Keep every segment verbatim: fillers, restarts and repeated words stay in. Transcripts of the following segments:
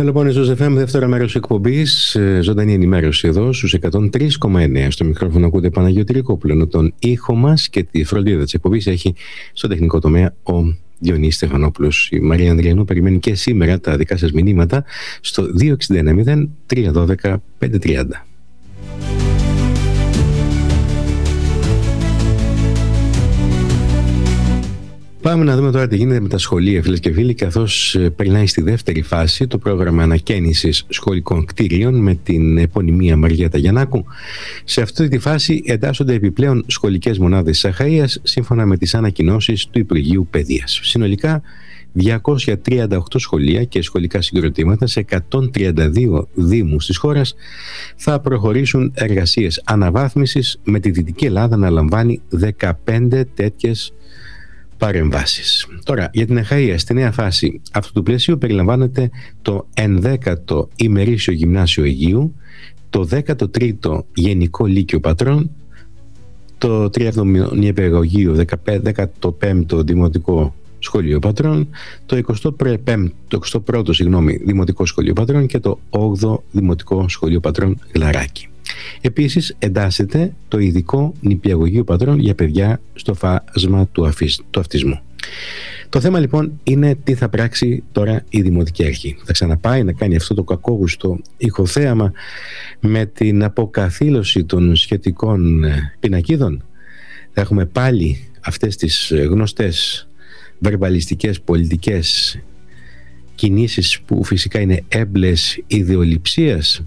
Μελοπόννησος εφ εμ, δεύτερο μέρος εκπομπής, ζωντανή ενημέρωση εδώ στους εκατόν τρία κόμμα εννέα. Στο μικρόφωνο ακούτε Παναγιώτη Ρικόπουλο. Τον ήχο μας και τη φροντίδα της εκπομπής έχει στο τεχνικό τομέα ο Διονύσης Στεφανόπουλος. Η Μαρία Ανδριανού περιμένει και σήμερα τα δικά σας μηνύματα στο δύο έξι ένα μηδέν τρία ένα δύο πέντε τρία μηδέν. Πάμε να δούμε τώρα τι γίνεται με τα σχολεία, φίλες και φίλοι, καθώς περνάει στη δεύτερη φάση το πρόγραμμα ανακαίνησης σχολικών κτίριων με την επωνυμία Μαριέτα Γιαννάκου. Σε αυτή τη φάση εντάσσονται επιπλέον σχολικές μονάδες της Αχαΐας σύμφωνα με τις ανακοινώσεις του Υπουργείου Παιδείας. Συνολικά διακόσια τριάντα οκτώ σχολεία και σχολικά συγκροτήματα σε εκατόν τριάντα δύο δήμους της χώρας θα προχωρήσουν εργασίες αναβάθμισης, με τη Δυτική Ελλάδα να λαμβάνει δεκαπέντε τέτοιες παρεμβάσεις. Τώρα, για την Αχαΐα, στη νέα φάση αυτού του πλαισίου περιλαμβάνεται το ενδέκατο ημερήσιο γυμνάσιο Αιγείου, το δέκατο τρίτο γενικό λύκειο Πατρών, το τριάδομο νηπιαγωγείο, δέκατο πέμπτο δημοτικό σχολείο Πατρών, το εικοστό πρώτο συγγνώμη, δημοτικό σχολείο Πατρών και το όγδοο δημοτικό σχολείο Πατρών Γλαράκι. Επίσης εντάσσεται το ειδικό νηπιαγωγείο Πατρών για παιδιά στο φάσμα του, αφισ, του αυτισμού. Το θέμα λοιπόν είναι τι θα πράξει τώρα η Δημοτική Αρχή. Θα ξαναπάει να κάνει αυτό το κακόγουστο ηχοθέαμα με την αποκαθήλωση των σχετικών πινακίδων? Θα έχουμε πάλι αυτές τις γνωστές βερμπαλιστικές πολιτικές κινήσεις που φυσικά είναι έμπλες ιδεολειψίας,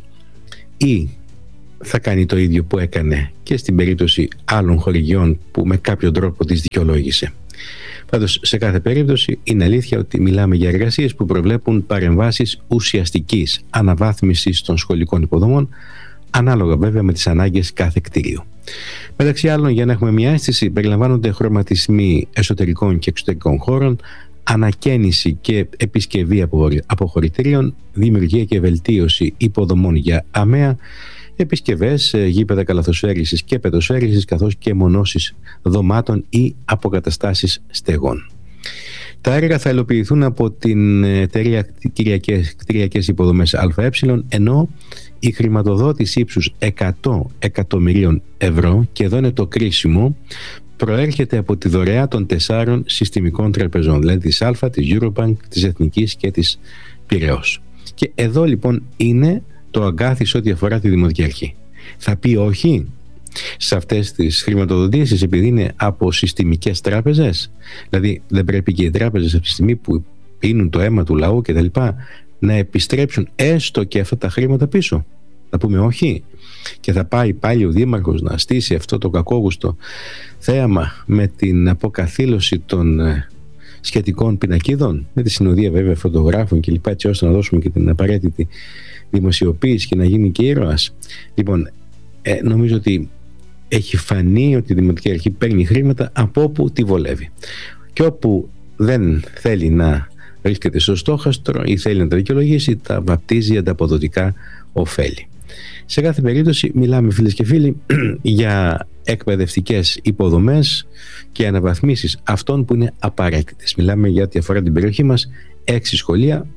ή θα κάνει το ίδιο που έκανε και στην περίπτωση άλλων χορηγιών που με κάποιο τρόπο τις δικαιολόγησε? Πάντως, σε κάθε περίπτωση είναι αλήθεια ότι μιλάμε για εργασίες που προβλέπουν παρεμβάσεις ουσιαστικής αναβάθμισης των σχολικών υποδομών, ανάλογα βέβαια με τις ανάγκες κάθε κτίριου. Μεταξύ άλλων, για να έχουμε μια αίσθηση, περιλαμβάνονται χρωματισμοί εσωτερικών και εξωτερικών χώρων, ανακαίνιση και επισκευή αποχωρητήριων, δημιουργία και βελτίωση υποδομών για ΑΜΕΑ, επισκευές, γήπεδα καλαθοσφαίρισης και πεδοσφαίρισης, καθώς και μονώσεις δωμάτων ή αποκαταστάσεις στεγών. Τα έργα θα υλοποιηθούν από την εταιρεία Κτηριακές Υποδομές ΑΕ, ενώ η χρηματοδότηση ύψους εκατό εκατομμυρίων ευρώ, και εδώ είναι το κρίσιμο, προέρχεται από τη δωρεά των τεσσάρων συστημικών τραπεζών, δηλαδή της Α, της Eurobank, της Εθνικής και της Πειραιώς. Και εδώ λοιπόν είναι το αγκάθι σε ό,τι αφορά τη Δημοτική Αρχή. Θα πει όχι σε αυτές τις χρηματοδοτήσεις επειδή είναι από συστημικές τράπεζες? Δηλαδή δεν πρέπει και οι τράπεζες από τη στιγμή που πίνουν το αίμα του λαού και τα λοιπά να επιστρέψουν έστω και αυτά τα χρήματα πίσω? Θα πούμε όχι? Και θα πάει πάλι ο Δήμαρχος να στήσει αυτό το κακόγουστο θέαμα με την αποκαθήλωση των σχετικών πινακίδων, με τη συνοδεία βέβαια φωτογράφων και λοιπά, έτσι ώστε να δώσουμε και την απαραίτητη δημοσιοποίηση και να γίνει και ήρωας? Λοιπόν, ε, νομίζω ότι έχει φανεί ότι η Δημοτική Αρχή παίρνει χρήματα από όπου τη βολεύει, και όπου δεν θέλει να βρίσκεται στο στόχαστρο ή θέλει να τα δικαιολογήσει, τα βαπτίζει ανταποδοτικά ωφέλη. Σε κάθε περίπτωση μιλάμε, φίλες και φίλοι, για εκπαιδευτικές υποδομές και αναβαθμίσεις αυτών που είναι απαραίτητες. Μιλάμε, για ό,τι αφορά την περιοχή μας, έξι σχολεία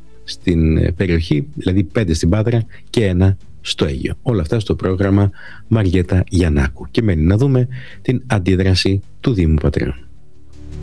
στην περιοχή, δηλαδή πέντε στην Πάτρα και ένα στο Αίγιο. Όλα αυτά στο πρόγραμμα Μαριέτα Γιαννάκου. Και μένει να δούμε την αντίδραση του Δήμου Πατρών.